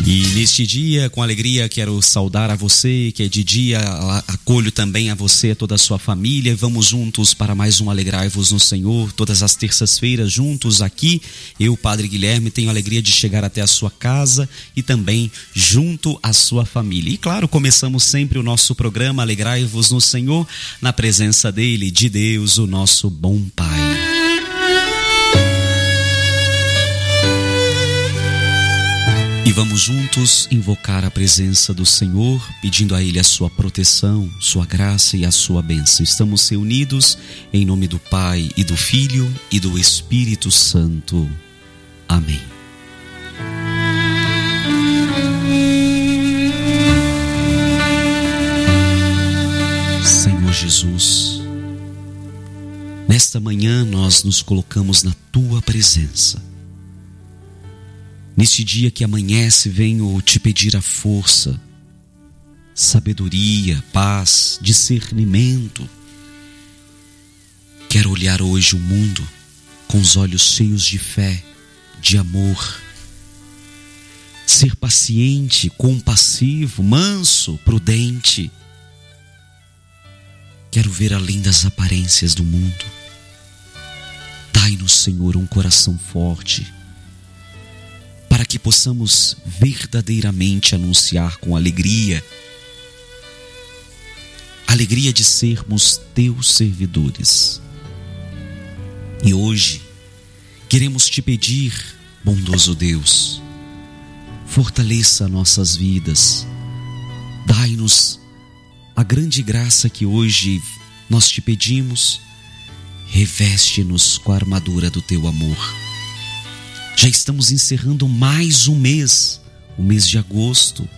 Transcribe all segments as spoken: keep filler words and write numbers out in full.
E neste dia, com alegria, quero saudar a você, que é de dia, acolho também a você, a toda a sua família. Vamos juntos para mais um Alegrai-vos no Senhor, todas as terças-feiras juntos aqui. Eu, Padre Guilherme, tenho a alegria de chegar até a sua casa e também junto à sua família. E claro, começamos sempre o nosso programa Alegrai-vos no Senhor, na presença dele, de Deus, o nosso bom Pai. E vamos juntos invocar a presença do Senhor, pedindo a Ele a sua proteção, sua graça e a sua bênção. Estamos reunidos em nome do Pai e do Filho e do Espírito Santo. Amém. Senhor Jesus, nesta manhã nós nos colocamos na Tua presença. Neste dia que amanhece, venho te pedir a força, sabedoria, paz, discernimento. Quero olhar hoje o mundo com os olhos cheios de fé, de amor. Ser paciente, compassivo, manso, prudente. Quero ver além das aparências do mundo. Dai-nos, Senhor, um coração forte, para que possamos verdadeiramente anunciar com alegria, alegria de sermos teus servidores. E hoje queremos te pedir, bondoso Deus, fortaleça nossas vidas, dai-nos a grande graça que hoje nós te pedimos, reveste-nos com a armadura do teu amor. Já estamos encerrando mais um mês, o mês de agosto.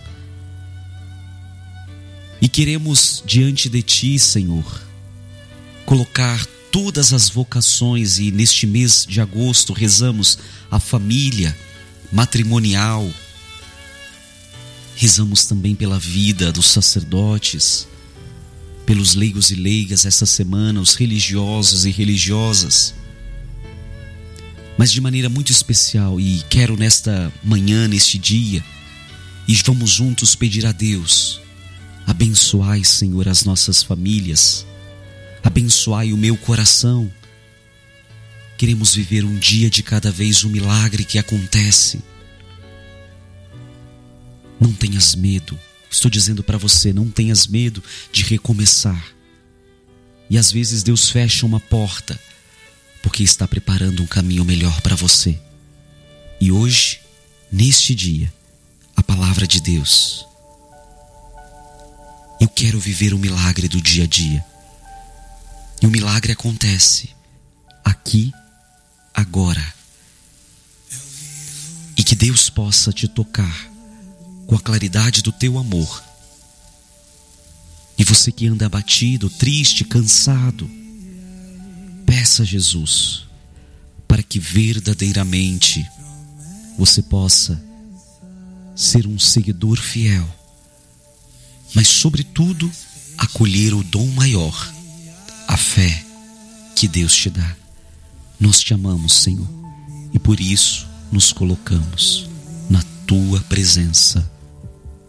E queremos diante de Ti, Senhor, colocar todas as vocações. E neste mês de agosto rezamos a família matrimonial. Rezamos também pela vida dos sacerdotes, pelos leigos e leigas essa semana, os religiosos e religiosas. Mas de maneira muito especial, e quero nesta manhã, neste dia, e vamos juntos pedir a Deus: abençoai, Senhor, as nossas famílias, abençoai o meu coração. Queremos viver um dia de cada vez, um milagre que acontece. Não tenhas medo, estou dizendo para você, não tenhas medo de recomeçar. E às vezes Deus fecha uma porta, porque está preparando um caminho melhor para você. E hoje, neste dia, a palavra de Deus. Eu quero viver o milagre do dia a dia. E o milagre acontece aqui, agora. E que Deus possa te tocar com a claridade do teu amor. E você que anda abatido, triste, cansado, peça a Jesus para que verdadeiramente você possa ser um seguidor fiel, mas sobretudo acolher o dom maior, a fé que Deus te dá. Nós te amamos, Senhor, e por isso nos colocamos na Tua presença.